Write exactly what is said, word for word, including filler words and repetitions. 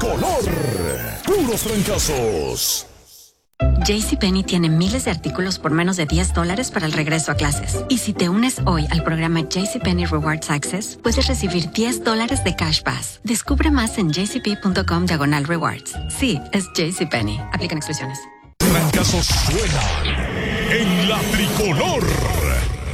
tricolor. Puros trancazos. JCPenney tiene miles de artículos por menos de diez dólares para el regreso a clases. Y si te unes hoy al programa JCPenney Rewards Access, puedes recibir diez dólares de Cash Pass. Descubre más en jcp.com diagonal rewards. Sí, es JCPenney. Aplican exclusiones. Trancazos suenan en la tricolor.